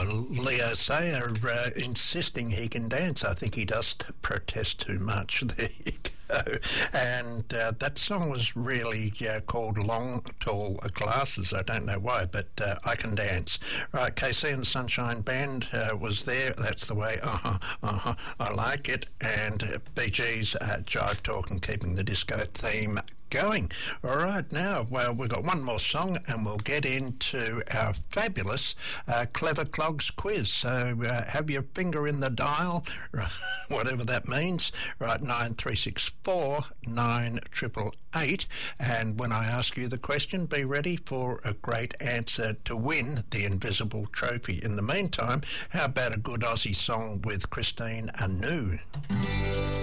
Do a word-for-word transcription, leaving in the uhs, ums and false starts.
Leo Sayer uh, insisting he can dance. I think he does t- protest too much. There you go. And uh, that song was really uh, called Long Tall Glasses. I don't know why, but uh, I Can Dance. Right, K C and the Sunshine Band uh, was there. That's the way. Uh-huh, uh-huh. I like it. And uh, Bee Gees, uh, Jive Talk and keeping the disco theme going. All right, now, well, we've got one more song and we'll get into our fabulous uh, Clever Clogs quiz. So uh, have your finger in the dial, whatever that means, right, nine three six four nine eight eight eight. And when I ask you the question, be ready for a great answer to win the invisible trophy. In the meantime, how about a good Aussie song with Christine Anu?